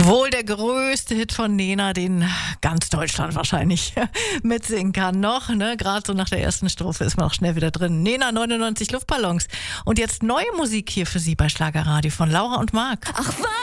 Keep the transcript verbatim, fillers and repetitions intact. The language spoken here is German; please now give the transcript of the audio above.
Wohl der größte Hit von Nena, den ganz Deutschland wahrscheinlich mitsingen kann noch. Ne? Gerade so nach der ersten Strophe ist man auch schnell wieder drin. Nena neunundneunzig Luftballons. Und jetzt neue Musik hier für Sie bei Schlagerradio von Laura und Marc. Ach was?